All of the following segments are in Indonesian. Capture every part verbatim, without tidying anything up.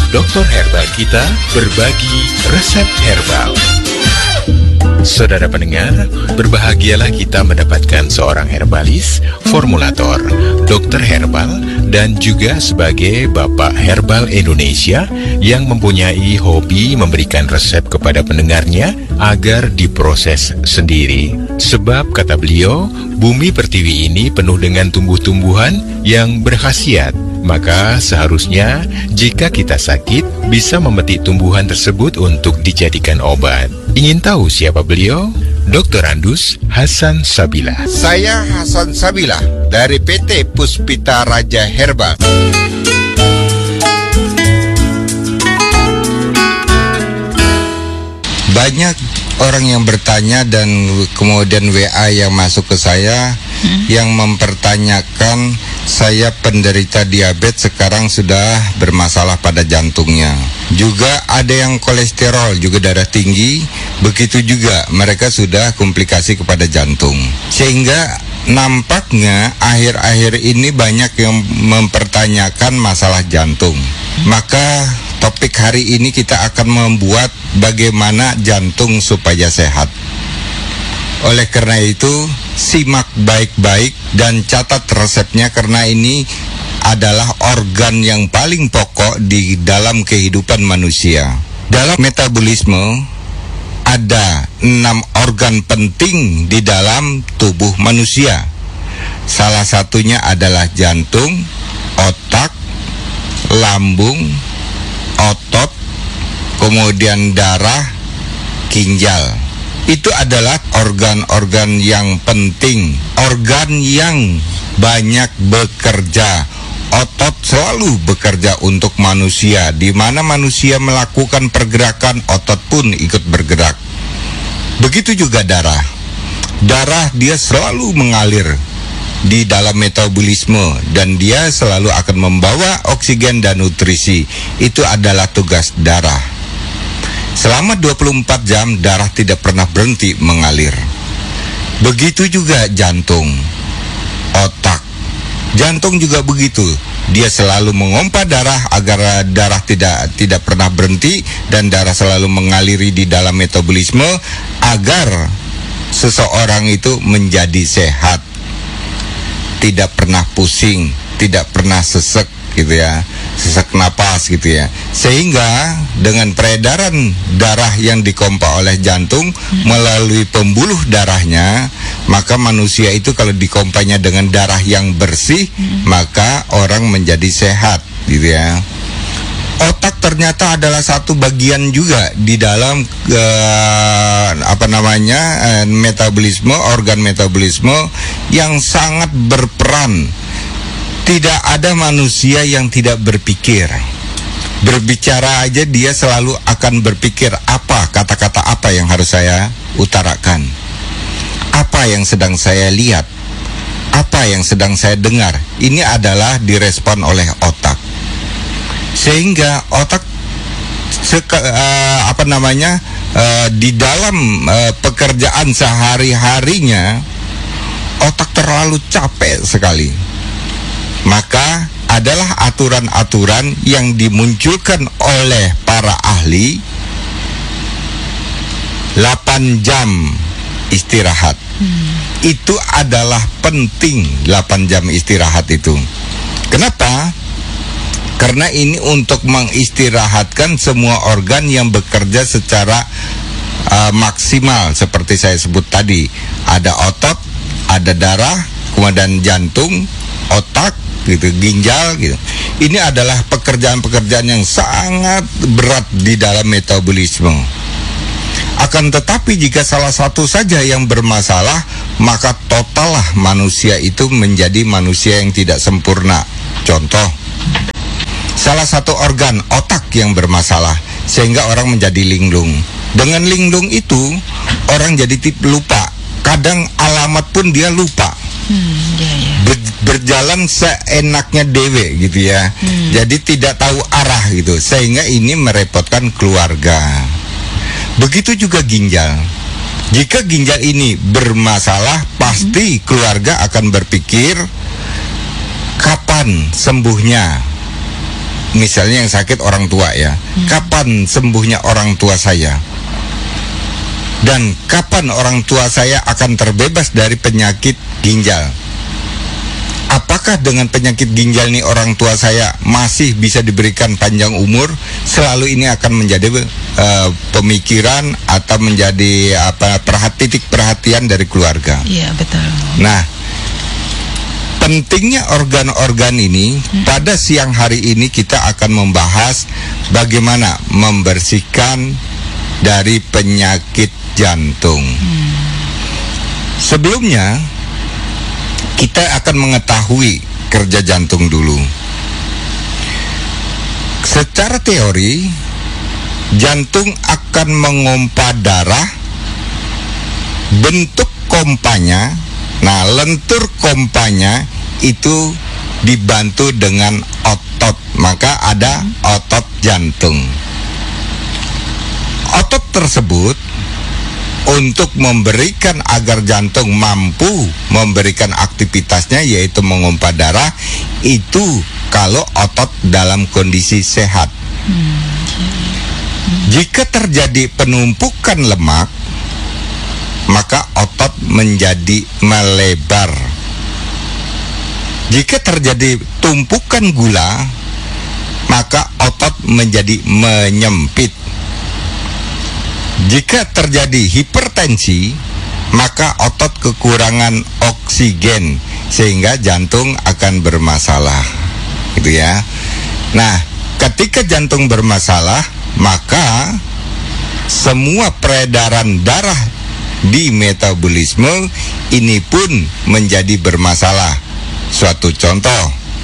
Dokter Herbal kita berbagi resep herbal. Saudara pendengar, berbahagialah kita mendapatkan seorang herbalis, formulator, dokter herbal, dan juga sebagai Bapak Herbal Indonesia yang mempunyai hobi memberikan resep kepada pendengarnya agar diproses sendiri. Sebab, kata beliau, bumi pertiwi ini penuh dengan tumbuh-tumbuhan yang berkhasiat. Maka seharusnya jika kita sakit bisa memetik tumbuhan tersebut untuk dijadikan obat. Ingin tahu siapa beliau? dokter Andus Hasan Sabila. Saya Hasan Sabila dari P T Puspita Raja Herbal. Banyak orang yang bertanya dan kemudian W A yang masuk ke saya hmm. yang mempertanyakan, saya penderita diabetes sekarang sudah bermasalah pada jantungnya. Juga ada yang kolesterol, juga darah tinggi. Begitu juga mereka sudah komplikasi kepada jantung. Sehingga nampaknya akhir-akhir ini banyak yang mempertanyakan masalah jantung. Maka topik hari ini kita akan membuat bagaimana jantung supaya sehat. Oleh karena itu, simak baik-baik dan catat resepnya, karena ini adalah organ yang paling pokok di dalam kehidupan manusia. Dalam metabolisme, ada enam organ penting di dalam tubuh manusia. Salah satunya adalah jantung, otak, lambung, otot, kemudian darah, ginjal. Itu adalah organ-organ yang penting, organ yang banyak bekerja. Otot selalu bekerja untuk manusia. Di mana manusia melakukan pergerakan, otot pun ikut bergerak. Begitu juga darah. Darah dia selalu mengalir di dalam metabolisme dan dia selalu akan membawa oksigen dan nutrisi. Itu adalah tugas darah. Selama dua puluh empat jam darah tidak pernah berhenti mengalir. Begitu juga jantung, otak. Jantung juga begitu. Dia selalu memompa darah agar darah tidak tidak pernah berhenti dan darah selalu mengaliri di dalam metabolisme agar seseorang itu menjadi sehat. Tidak pernah pusing, tidak pernah sesek gitu ya, sesak napas gitu ya. Sehingga dengan peredaran darah yang dipompa oleh jantung hmm. melalui pembuluh darahnya, maka manusia itu kalau dikompanya dengan darah yang bersih, hmm. maka orang menjadi sehat gitu ya. Otak ternyata adalah satu bagian juga di dalam uh, apa namanya uh, metabolisme, organ metabolisme yang sangat berperan. Tidak ada manusia yang tidak berpikir. Berbicara aja dia selalu akan berpikir, apa kata-kata apa yang harus saya utarakan, apa yang sedang saya lihat, apa yang sedang saya dengar. Ini adalah direspon oleh otak. Sehingga otak seka, uh, apa namanya uh, di dalam uh, pekerjaan sehari-harinya, otak terlalu capek sekali. Maka adalah aturan-aturan yang dimunculkan oleh para ahli, delapan jam istirahat. Hmm. Itu adalah penting, delapan jam istirahat itu. Kenapa? Karena ini untuk mengistirahatkan semua organ yang bekerja secara uh, maksimal. Seperti saya sebut tadi, ada otot, ada darah, kemudian jantung, otak, gitu, ginjal gitu. Ini adalah pekerjaan-pekerjaan yang sangat berat di dalam metabolisme. Akan tetapi jika salah satu saja yang bermasalah, maka totallah manusia itu menjadi manusia yang tidak sempurna. Contoh, salah satu organ otak yang bermasalah sehingga orang menjadi linglung. Dengan linglung itu orang jadi tip lupa. Kadang alamat pun dia lupa. Hmm, ya, ya. Ber, berjalan seenaknya dewe gitu ya. Hmm. Jadi tidak tahu arah gitu. Sehingga ini merepotkan keluarga. Begitu juga ginjal. Jika ginjal ini bermasalah, pasti hmm. keluarga akan berpikir kapan sembuhnya. misalnya yang sakit orang tua ya, hmm. kapan sembuhnya orang tua saya? Dan kapan orang tua saya akan terbebas dari penyakit ginjal? Apakah dengan penyakit ginjal ini orang tua saya masih bisa diberikan panjang umur? Selalu ini akan menjadi uh, pemikiran atau menjadi apa perhati, titik perhatian dari keluarga. Iya, betul. Nah, pentingnya organ-organ ini, hmm. pada siang hari ini kita akan membahas bagaimana membersihkan dari penyakit jantung. Hmm. Sebelumnya kita akan mengetahui kerja jantung dulu. Secara teori, jantung akan mengompa darah. Bentuk kompanya, nah lentur kompanya itu dibantu dengan otot, maka ada otot jantung. Otot tersebut untuk memberikan agar jantung mampu memberikan aktivitasnya, yaitu mengompa darah, itu kalau otot dalam kondisi sehat. Hmm. Jika terjadi penumpukan lemak, maka otot menjadi melebar. Jika terjadi tumpukan gula, maka otot menjadi menyempit. Jika terjadi hipertensi, maka otot kekurangan oksigen sehingga jantung akan bermasalah, gitu ya. Nah, ketika jantung bermasalah, maka semua peredaran darah di metabolisme ini pun menjadi bermasalah. Suatu contoh,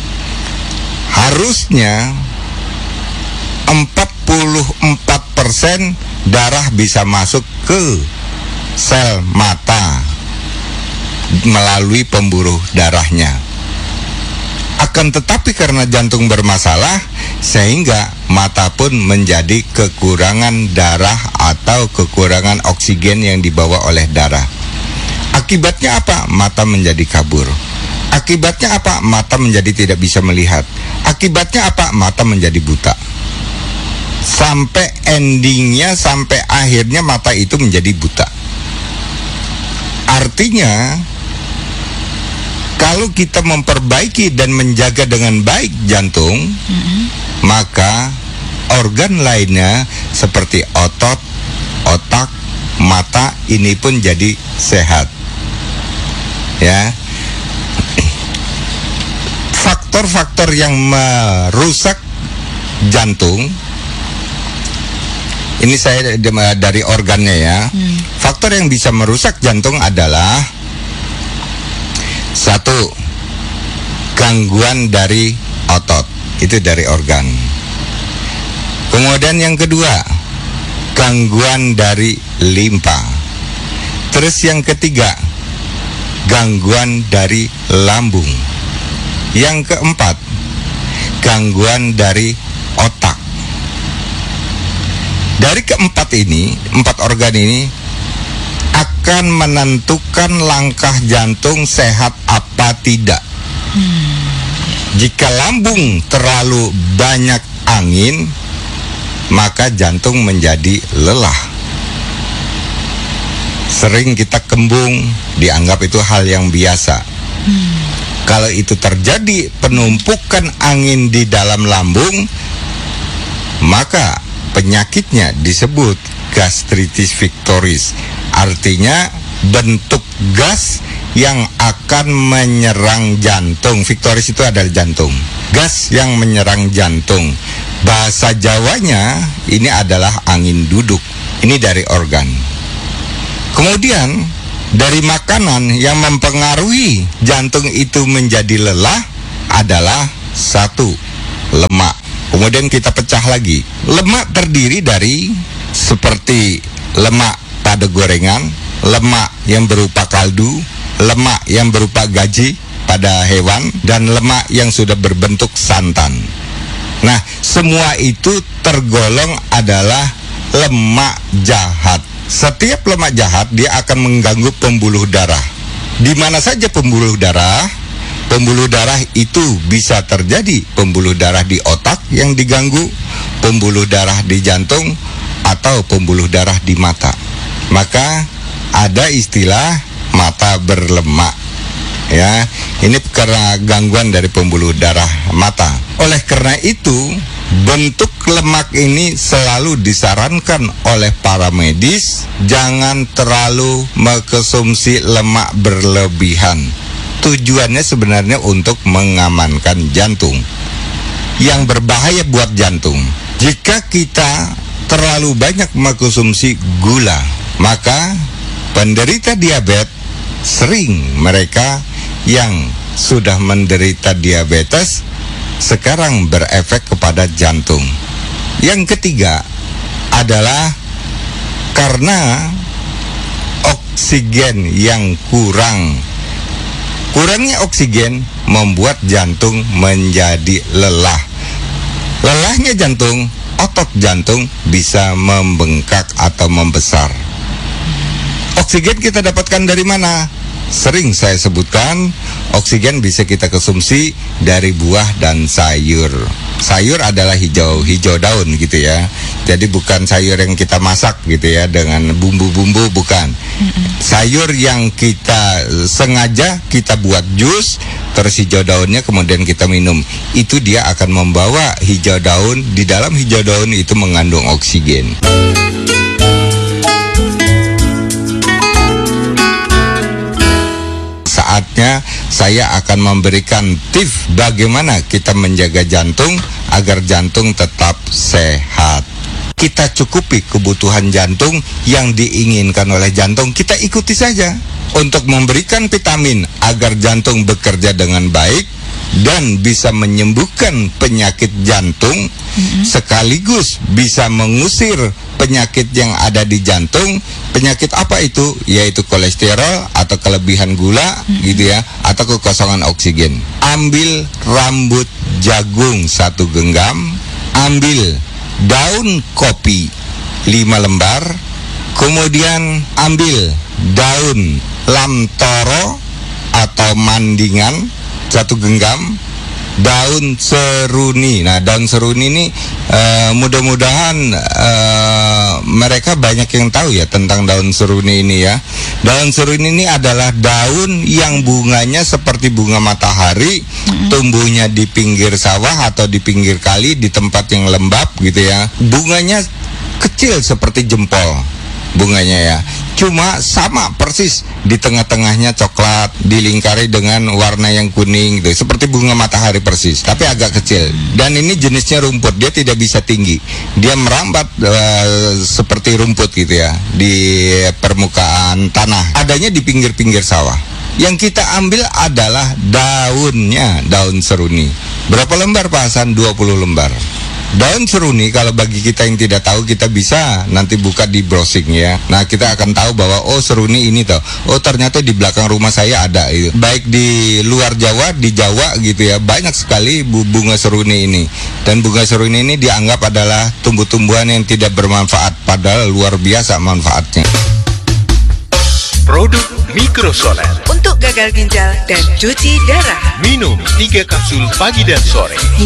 harusnya empat puluh empat persen darah bisa masuk ke sel mata melalui pembuluh darahnya. Akan tetapi karena jantung bermasalah, sehingga mata pun menjadi kekurangan darah atau kekurangan oksigen yang dibawa oleh darah. Akibatnya apa? Mata menjadi kabur. Akibatnya apa? Mata menjadi tidak bisa melihat. Akibatnya apa? Mata menjadi buta. Sampai endingnya, sampai akhirnya mata itu menjadi buta. Artinya, kalau kita memperbaiki dan menjaga dengan baik jantung, mm-hmm. maka organ lainnya seperti otot, otak, mata ini pun jadi sehat. Ya. Faktor-faktor yang merusak jantung, ini saya dari organnya ya. Hmm. Faktor yang bisa merusak jantung adalah satu, gangguan dari otot, itu dari organ. Kemudian yang kedua, gangguan dari limpa. Terus yang ketiga, gangguan dari lambung. Yang keempat, gangguan dari otak. Dari keempat ini, empat organ ini akan menentukan langkah jantung sehat apa tidak. Hmm. Jika lambung terlalu banyak angin, maka jantung menjadi lelah. Sering kita kembung, dianggap itu hal yang biasa. Hmm. Kalau itu terjadi penumpukan angin di dalam lambung, maka penyakitnya disebut gastritis victoris. Artinya bentuk gas yang akan menyerang jantung. Victoris itu adalah jantung. Gas yang menyerang jantung. Bahasa Jawanya ini adalah angin duduk. Ini dari organ. Kemudian dari makanan yang mempengaruhi jantung itu menjadi lelah adalah satu, lemak. Kemudian kita pecah lagi. Lemak terdiri dari seperti lemak pada gorengan, lemak yang berupa kaldu, lemak yang berupa gaji pada hewan, dan lemak yang sudah berbentuk santan. Nah, semua itu tergolong adalah lemak jahat. Setiap lemak jahat dia akan mengganggu pembuluh darah. Di mana saja pembuluh darah, Pembuluh darah itu bisa terjadi pembuluh darah di otak yang diganggu, pembuluh darah di jantung, atau pembuluh darah di mata. Maka ada istilah mata berlemak. Ya, ini karena gangguan dari pembuluh darah mata. Oleh karena itu, bentuk lemak ini selalu disarankan oleh para medis jangan terlalu mengkonsumsi lemak berlebihan. Tujuannya sebenarnya untuk mengamankan jantung. Yang berbahaya buat jantung, jika kita terlalu banyak mengkonsumsi gula, maka penderita diabetes sering mereka yang sudah menderita diabetes sekarang berefek kepada jantung. Yang ketiga adalah karena oksigen yang kurang. Kurangnya oksigen membuat jantung menjadi lelah. Lelahnya jantung, otot jantung bisa membengkak atau membesar. Oksigen kita dapatkan dari mana? Sering saya sebutkan, oksigen bisa kita konsumsi dari buah dan sayur. Sayur adalah hijau-hijau daun gitu ya. Jadi bukan sayur yang kita masak gitu ya dengan bumbu-bumbu, bukan. Sayur yang kita sengaja kita buat jus, terus hijau daunnya kemudian kita minum. Itu dia akan membawa hijau daun, di dalam hijau daun itu mengandung oksigen. Saatnya saya akan memberikan tips bagaimana kita menjaga jantung agar jantung tetap sehat. Kita cukupi kebutuhan jantung yang diinginkan oleh jantung, kita ikuti saja untuk memberikan vitamin agar jantung bekerja dengan baik dan bisa menyembuhkan penyakit jantung, mm-hmm. sekaligus bisa mengusir penyakit yang ada di jantung. Penyakit apa itu? Yaitu kolesterol atau kelebihan gula, mm-hmm. gitu ya, atau kekosongan oksigen. Ambil rambut jagung satu genggam, ambil daun kopi lima lembar, kemudian ambil daun lamtoro atau mandingan satu genggam, daun seruni. Nah, daun seruni ini uh, mudah-mudahan uh, mereka banyak yang tahu ya tentang daun seruni ini ya. Daun seruni ini adalah daun yang bunganya seperti bunga matahari, mm-hmm. tumbuhnya di pinggir sawah atau di pinggir kali di tempat yang lembab gitu ya. Bunganya kecil seperti jempol bunganya ya. Cuma sama persis, di tengah-tengahnya coklat, dilingkari dengan warna yang kuning gitu, seperti bunga matahari persis, tapi agak kecil. Dan ini jenisnya rumput, dia tidak bisa tinggi, dia merambat uh, seperti rumput gitu ya di permukaan tanah. Adanya di pinggir-pinggir sawah. Yang kita ambil adalah daunnya, daun seruni. Berapa lembar Pak Hasan? dua puluh lembar. Daun seruni kalau bagi kita yang tidak tahu, kita bisa nanti buka di browsing ya. Nah, kita akan tahu bahwa oh seruni ini toh. Oh ternyata di belakang rumah saya ada itu. Baik di luar Jawa, di Jawa gitu ya, banyak sekali bunga seruni ini. Dan bunga seruni ini dianggap adalah tumbuh-tumbuhan yang tidak bermanfaat, padahal luar biasa manfaatnya. Produk Mikrosolar untuk gagal ginjal dan cuci darah. Minum tiga kapsul pagi dan sore.